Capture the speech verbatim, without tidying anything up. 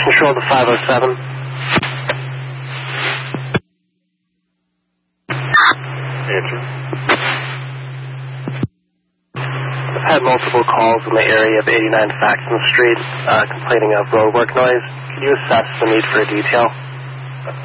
Control to five oh seven. Answer. I've had multiple calls in the area of eighty-nine Faxon Street uh, complaining of roadwork noise. Can you assess the need for a detail?